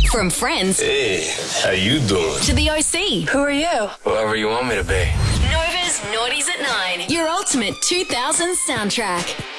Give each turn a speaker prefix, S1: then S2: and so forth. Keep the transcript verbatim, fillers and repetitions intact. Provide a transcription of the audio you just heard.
S1: From Friends
S2: Hey, how you doing?
S1: to the O C.
S3: Who are you?
S2: Whoever you want me to be.
S1: Nova's Naughties at Nine. Your ultimate two thousands soundtrack.